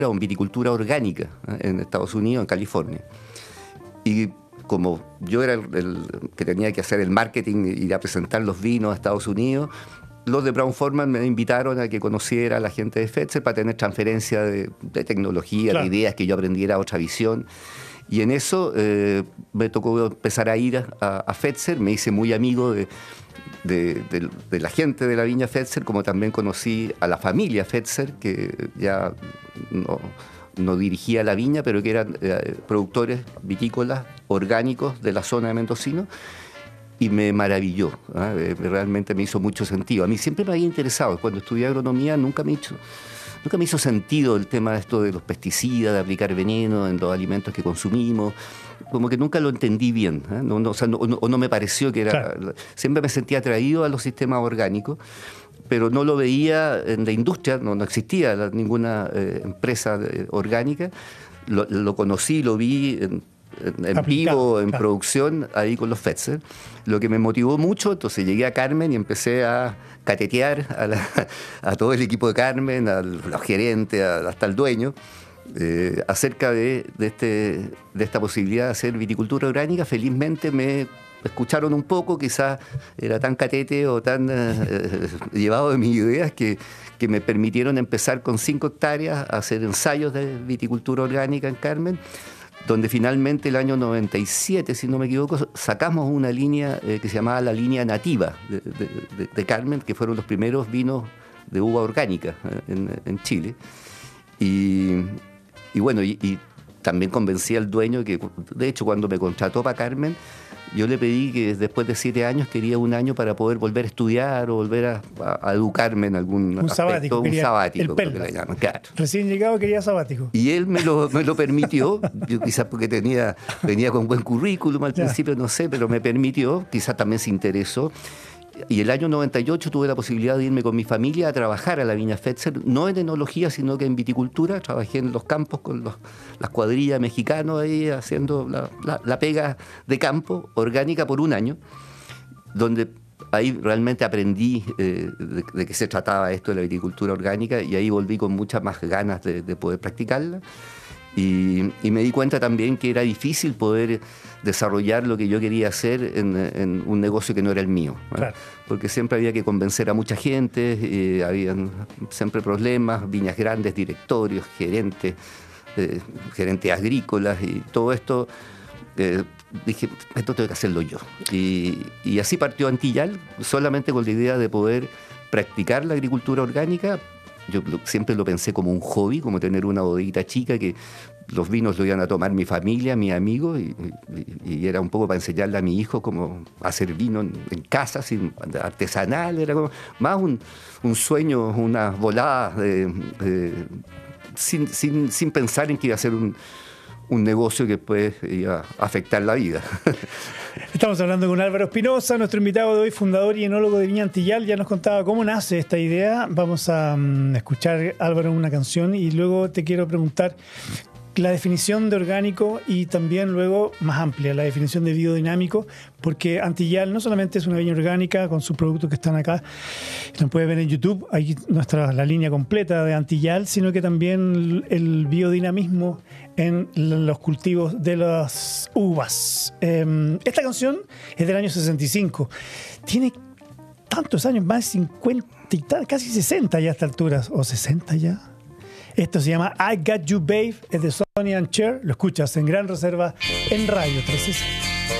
en viticultura orgánica, en Estados Unidos, en California. Y como yo era el que tenía que hacer el marketing y ir a presentar los vinos a Estados Unidos, los de Brown-Forman me invitaron a que conociera a la gente de Fetzer para tener transferencia de tecnología, claro, de ideas, que yo aprendiera otra visión. Y en eso me tocó empezar a ir a Fetzer, me hice muy amigo de la gente de la viña Fetzer, como también conocí a la familia Fetzer, que ya no dirigía la viña, pero que eran productores vitícolas orgánicos de la zona de Mendocino. Y me maravilló, realmente me hizo mucho sentido. A mí siempre me había interesado, cuando estudié agronomía nunca me hizo sentido el tema de esto de los pesticidas, de aplicar veneno en los alimentos que consumimos. Como que nunca lo entendí bien, o no me pareció que era... Claro. Siempre me sentía atraído a los sistemas orgánicos, pero no lo veía en la industria, no existía ninguna empresa orgánica. Lo conocí, lo vi en vivo, en claro, producción, ahí con los Fetzer. Lo que me motivó mucho, entonces llegué a Carmen y empecé a catetear a todo el equipo de Carmen, a los gerentes, hasta el dueño, acerca de esta posibilidad de hacer viticultura orgánica. Felizmente me escucharon un poco, quizás era tan catete o tan llevado de mis ideas que me permitieron empezar con 5 hectáreas a hacer ensayos de viticultura orgánica en Carmen, donde finalmente el año 97, si no me equivoco, sacamos una línea que se llamaba la línea nativa de Carmen, que fueron los primeros vinos de uva orgánica en Chile. Y bueno, y también convencí al dueño que, de hecho, cuando me contrató para Carmen, yo le pedí que después de 7 años quería 1 año para poder volver a estudiar o volver a educarme en algún aspecto. Un sabático, creo que le llaman, claro. Recién llegado quería sabático. Y él me lo permitió, yo quizás porque venía con buen currículum al principio, no sé, pero me permitió, quizás también se interesó. Y el año 98 tuve la posibilidad de irme con mi familia a trabajar a la viña Fetzer, no en enología, sino que en viticultura. Trabajé en los campos con las cuadrillas mexicanos ahí haciendo la pega de campo orgánica por 1 año, donde ahí realmente aprendí de qué se trataba esto de la viticultura orgánica, y ahí volví con muchas más ganas de poder practicarla. Y me di cuenta también que era difícil poder desarrollar lo que yo quería hacer en un negocio que no era el mío, claro, porque siempre había que convencer a mucha gente, habían siempre problemas, viñas grandes, directorios, gerentes agrícolas, y todo esto. Dije, esto tengo que hacerlo yo. Y así partió Antillal, solamente con la idea de poder practicar la agricultura orgánica. Yo siempre lo pensé como un hobby, como tener una bodeguita chica que los vinos lo iban a tomar mi familia, mis amigos, y era un poco para enseñarle a mi hijo cómo hacer vino en casa, artesanal. Era como más un sueño, una volada sin pensar en que iba a ser un negocio que después iba a afectar la vida. Estamos hablando con Álvaro Espinosa, nuestro invitado de hoy, fundador y enólogo de Viña Antillal. Ya nos contaba cómo nace esta idea. Vamos a escuchar, Álvaro, una canción, y luego te quiero preguntar la definición de orgánico y también luego más amplia, la definición de biodinámico, porque Antillal no solamente es una viña orgánica con sus productos que están acá, nos puede ver en YouTube, ahí la línea completa de Antillal, sino que también el biodinamismo en los cultivos de las uvas. Esta canción es del año 65, tiene tantos años, más de 50 y tal, casi 60 ya a esta altura, o 60 ya. Esto se llama I Got You Babe, es de Sonny and Cher. Lo escuchas en Gran Reserva en Radio 360.